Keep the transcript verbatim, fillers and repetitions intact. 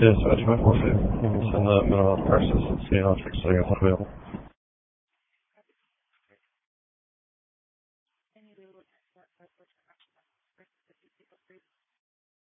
Yes, I do my forfeit. Send the mental health crisis and see how it's setting up available.